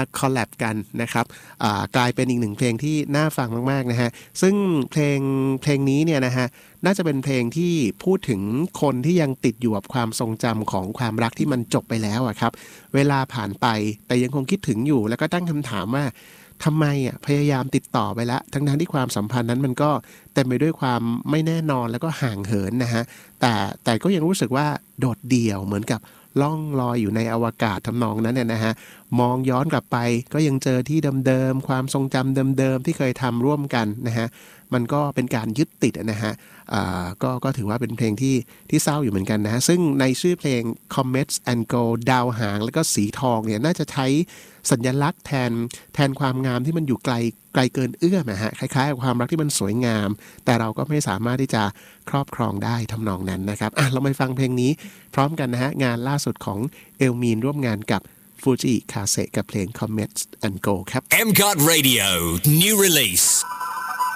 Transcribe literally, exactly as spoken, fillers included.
คอลแลบกันนะครับกลายเป็นอีกหนึ่งเพลงที่น่าฟังมากๆนะฮะซึ่งเพลงเพลงนี้เนี่ยนะฮะน่าจะเป็นเพลงที่พูดถึงคนที่ยังติดอยู่กับความทรงจำของความรักที่มันจบไปแล้วอะครับเวลาผ่านไปแต่ยังคงคิดถึงอยู่แล้วก็ตั้งคำถามว่าทำไมอ่ะพยายามติดต่อไปแล้วทั้งๆที่ความสัมพันธ์นั้นมันก็เต็มไปด้วยความไม่แน่นอนแล้วก็ห่างเหินนะฮะแต่แต่ก็ยังรู้สึกว่าโดดเดี่ยวเหมือนกับล่องลอยอยู่ในอวกาศทำนองนั้นเนี่ยนะฮะมองย้อนกลับไปก็ยังเจอที่เดิมๆความทรงจำเดิมๆที่เคยทำร่วมกันนะฮะมันก็เป็นการยึดติดนะฮะก็ก็ถือว่าเป็นเพลงที่ที่เศร้าอยู่เหมือนกันนะฮะซึ่งในชื่อเพลง Comets and Gold ดาวหางแล้วก็สีทองเนี่ยน่าจะใช้สัญลักษณ์แทนแทนความงามที่มันอยู่ไกลไกลเกินเอื้อมนะฮะคล้ายๆกับความรักที่มันสวยงามแต่เราก็ไม่สามารถที่จะครอบครองได้ทำนองนั้นนะครับอ่ะเราไปฟังเพลงนี้พร้อมกันนะฮะงานล่าสุดของเอลมีนร่วมงานกับฟูจิคาเซกับเพลง Comets and Gold ครับเอ็ม ซี โอ ที Radio New Release